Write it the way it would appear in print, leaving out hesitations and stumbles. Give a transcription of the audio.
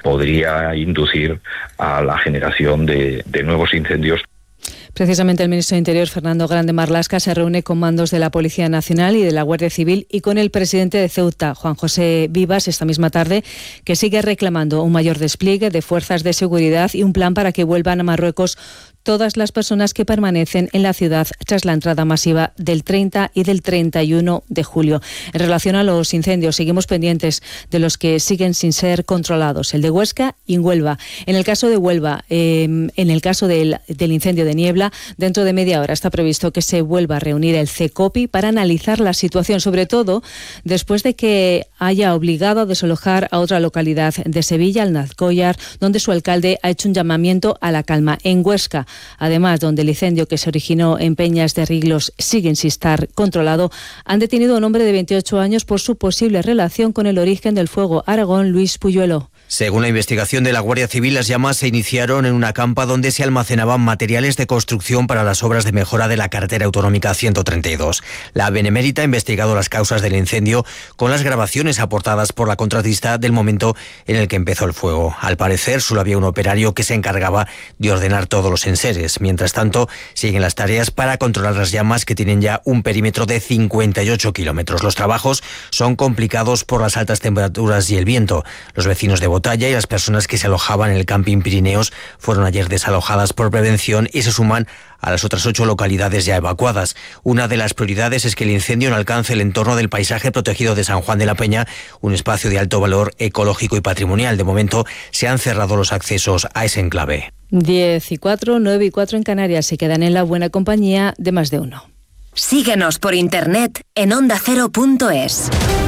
podría inducir a la generación de nuevos incendios. Precisamente el ministro de Interior, Fernando Grande Marlaska, se reúne con mandos de la Policía Nacional y de la Guardia Civil y con el presidente de Ceuta, Juan José Vivas, esta misma tarde, que sigue reclamando un mayor despliegue de fuerzas de seguridad y un plan para que vuelvan a Marruecos todas las personas que permanecen en la ciudad tras la entrada masiva del 30 y del 31 de julio. En relación a los incendios, seguimos pendientes de los que siguen sin ser controlados, el de Huesca y Huelva. En el caso de Huelva, en el caso del incendio de Niebla, dentro de media hora está previsto que se vuelva a reunir el CECOPI para analizar la situación, sobre todo después de que haya obligado a desalojar a otra localidad de Sevilla, el Nazcollar, donde su alcalde ha hecho un llamamiento a la calma. En Huesca, además, donde el incendio que se originó en Peñas de Riglos sigue sin estar controlado, han detenido a un hombre de 28 años por su posible relación con el origen del fuego. Aragón, Luis Puyuelo. Según la investigación de la Guardia Civil, las llamas se iniciaron en una campa donde se almacenaban materiales de construcción para las obras de mejora de la carretera autonómica 132. La Benemérita ha investigado las causas del incendio con las grabaciones aportadas por la contratista del momento en el que empezó el fuego. Al parecer, solo había un operario que se encargaba de ordenar todos los enseres. Mientras tanto, siguen las tareas para controlar las llamas, que tienen ya un perímetro de 58 kilómetros. Los trabajos son complicados por las altas temperaturas y el viento. Los vecinos de Botalla y las personas que se alojaban en el camping Pirineos fueron ayer desalojadas por prevención y se suman a las otras 8 localidades ya evacuadas. Una de las prioridades es que el incendio no alcance el entorno del paisaje protegido de San Juan de la Peña, un espacio de alto valor ecológico y patrimonial. De momento se han cerrado los accesos a ese enclave. 10:04, 9:04 en Canarias. Se quedan en la buena compañía de Más de Uno. Síguenos por internet en ondacero.es.